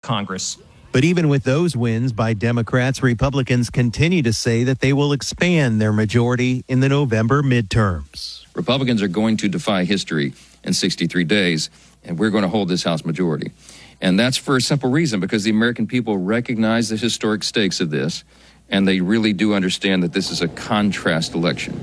Congress. But even with those wins by Democrats, Republicans continue to say that they will expand their majority in the November midterms. Republicans are going to defy history in 63 days, and we're going to hold this House majority. And that's for a simple reason, because the American people recognize the historic stakes of this, and they really do understand that this is a contrast election.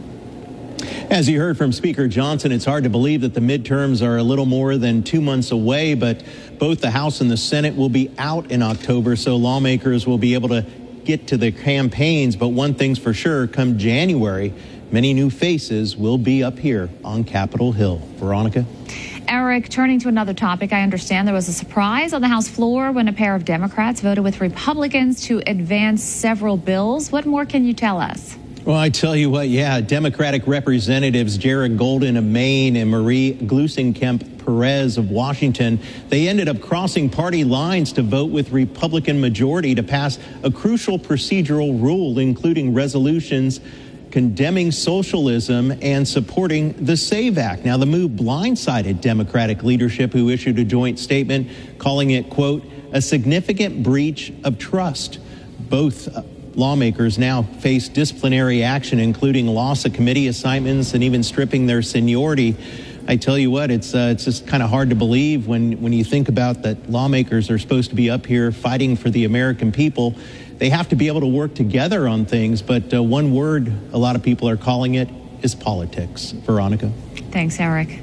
As you heard from Speaker Johnson, it's hard to believe that the midterms are a little more than 2 months away, but both the House and the Senate will be out in October, so lawmakers will be able to get to their campaigns. But one thing's for sure, come January, many new faces will be up here on Capitol Hill. Veronica? Eric, turning to another topic, I understand there was a surprise on the House floor when a pair of Democrats voted with Republicans to advance several bills. What more can you tell us? Well, I tell you what, Democratic Representatives Jared Golden of Maine and Marie Gluesenkamp Perez of Washington, they ended up crossing party lines to vote with Republican majority to pass a crucial procedural rule, including resolutions condemning socialism and supporting the SAVE Act. Now, the move blindsided Democratic leadership, who issued a joint statement calling it, quote, a significant breach of trust. Both lawmakers now face disciplinary action, including loss of committee assignments and even stripping their seniority. I tell you what, it's just kind of hard to believe when you think about that lawmakers are supposed to be up here fighting for the American people. They have to be able to work together on things, but one word a lot of people are calling it is politics. Veronica? Thanks, Eric.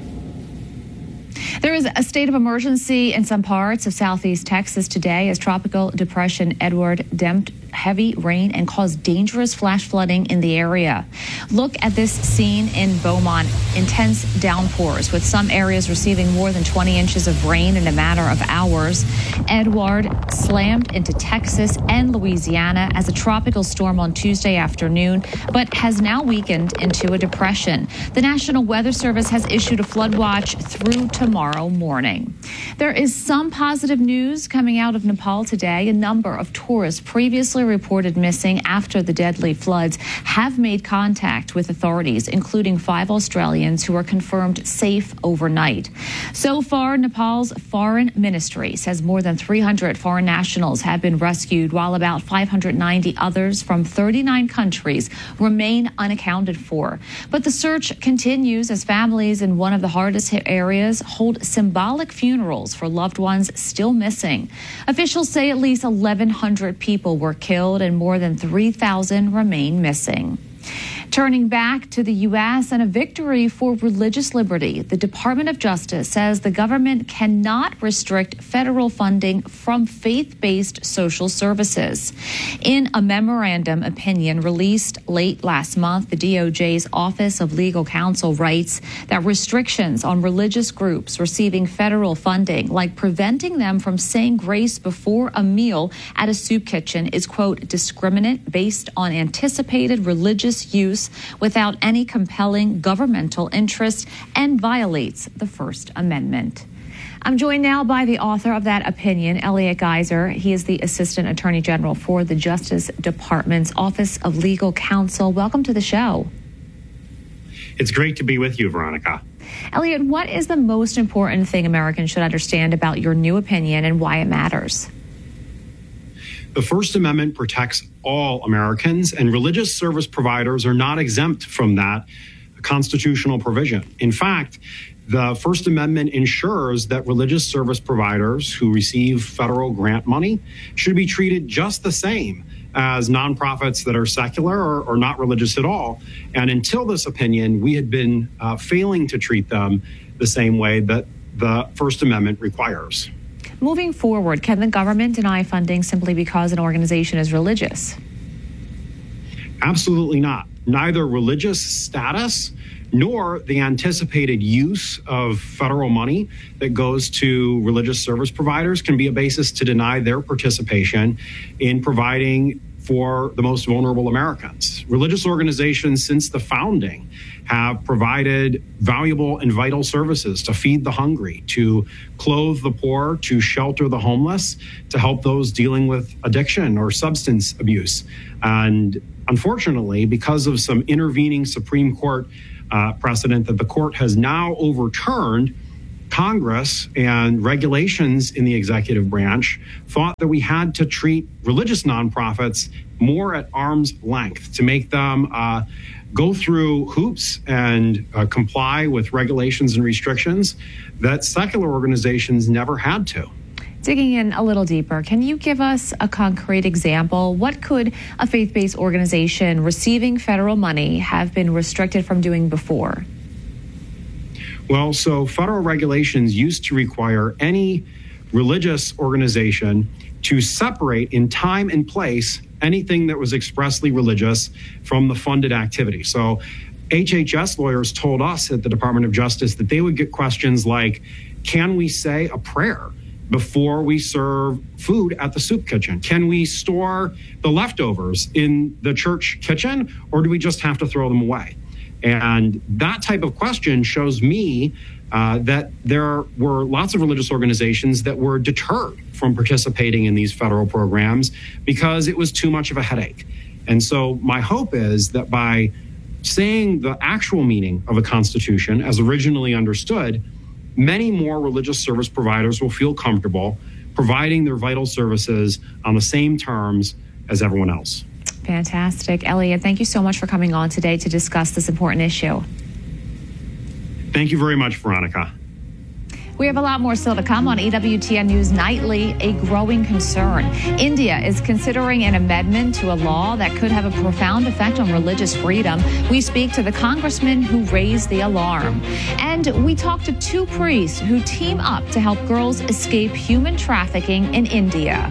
There is a state of emergency in some parts of southeast Texas today as Tropical Depression Edward dumped heavy rain and caused dangerous flash flooding in the area. Look at this scene in Beaumont. Intense downpours, with some areas receiving more than 20 inches of rain in a matter of hours. Edward slammed into Texas and Louisiana as a tropical storm on Tuesday afternoon, but has now weakened into a depression. The National Weather Service has issued a flood watch through tomorrow morning. There is some positive news coming out of Nepal today. A number of tourists previously reported missing after the deadly floods have made contact with authorities, including 5 Australians who are confirmed safe overnight. So far, Nepal's foreign ministry says more than 300 foreign nationals have been rescued, while about 590 others from 39 countries remain unaccounted for. But the search continues as families in one of the hardest hit areas hold symbolic funerals for loved ones still missing. Officials say at least 1,100 people were killed and more than 3,000 remain missing. Turning back to the U.S. and a victory for religious liberty, the Department of Justice says the government cannot restrict federal funding from faith-based social services. In a memorandum opinion released late last month, the DOJ's Office of Legal Counsel writes that restrictions on religious groups receiving federal funding, like preventing them from saying grace before a meal at a soup kitchen, is, quote, discriminate based on anticipated religious use without any compelling governmental interest and violates the First Amendment. I'm joined now by the author of that opinion, Elliot Geiser. He is the Assistant Attorney General for the Justice Department's Office of Legal Counsel. Welcome to the show. It's great to be with you, Veronica. Elliot, what is the most important thing Americans should understand about your new opinion and why it matters? The First Amendment protects all Americans, and religious service providers are not exempt from that constitutional provision. In fact, the First Amendment ensures that religious service providers who receive federal grant money should be treated just the same as nonprofits that are secular or not religious at all. And until this opinion, we had been failing to treat them the same way that the First Amendment requires. Moving forward, can the government deny funding simply because an organization is religious? Absolutely not. Neither religious status nor the anticipated use of federal money that goes to religious service providers can be a basis to deny their participation in providing for the most vulnerable Americans. Religious organizations since the founding have provided valuable and vital services to feed the hungry, to clothe the poor, to shelter the homeless, to help those dealing with addiction or substance abuse. And unfortunately, because of some intervening Supreme Court precedent that the court has now overturned, Congress and regulations in the executive branch thought that we had to treat religious nonprofits more at arm's length, to make them go through hoops and comply with regulations and restrictions that secular organizations never had to. Digging in a little deeper, can you give us a concrete example? What could a faith-based organization receiving federal money have been restricted from doing before? Well, so federal regulations used to require any religious organization to separate in time and place anything that was expressly religious from the funded activity. So HHS lawyers told us at the Department of Justice that they would get questions like, can we say a prayer before we serve food at the soup kitchen? Can we store the leftovers in the church kitchen, or do we just have to throw them away? And that type of question shows me that there were lots of religious organizations that were deterred from participating in these federal programs because it was too much of a headache. And so my hope is that by saying the actual meaning of a constitution as originally understood, many more religious service providers will feel comfortable providing their vital services on the same terms as everyone else. Fantastic. Elliot, thank you so much for coming on today to discuss this important issue. Thank you very much, Veronica. We have a lot more still to come on EWTN News Nightly. A growing concern. India is considering an amendment to a law that could have a profound effect on religious freedom. We speak to the congressman who raised the alarm. And we talk to two priests who team up to help girls escape human trafficking in India.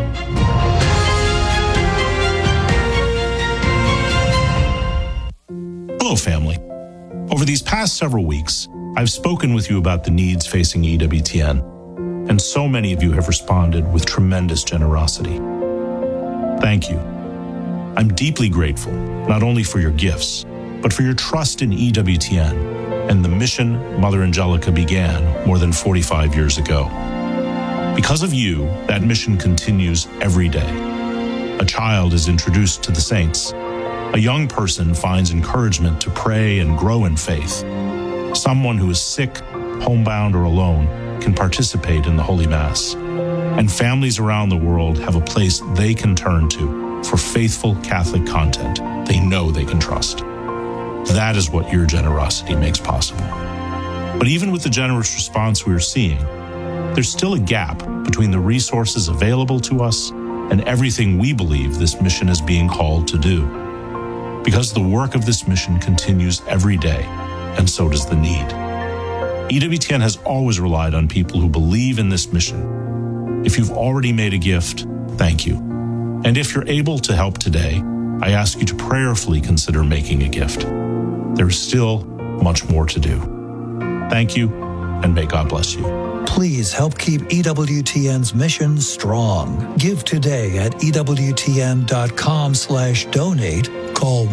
Hello, family. Over these past several weeks, I've spoken with you about the needs facing EWTN, and so many of you have responded with tremendous generosity. Thank you. I'm deeply grateful, not only for your gifts, but for your trust in EWTN and the mission Mother Angelica began more than 45 years ago. Because of you, that mission continues every day. A child is introduced to the saints. A young person finds encouragement to pray and grow in faith. Someone who is sick, homebound, or alone can participate in the Holy Mass. And families around the world have a place they can turn to for faithful Catholic content they know they can trust. That is what your generosity makes possible. But even with the generous response we are seeing, there's still a gap between the resources available to us and everything we believe this mission is being called to do. Because the work of this mission continues every day, and so does the need. EWTN has always relied on people who believe in this mission. If you've already made a gift, thank you. And if you're able to help today, I ask you to prayerfully consider making a gift. There is still much more to do. Thank you, and may God bless you. Please help keep EWTN's mission strong. Give today at EWTN.com/donate. Call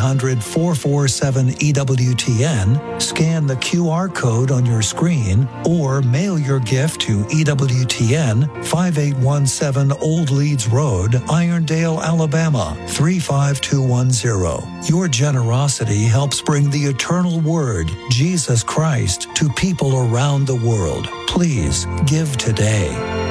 1-800-447-EWTN, scan the QR code on your screen, or mail your gift to EWTN, 5817 Old Leeds Road, Irondale, Alabama, 35210. Your generosity helps bring the eternal Word, Jesus Christ, to people around the world. Please give today.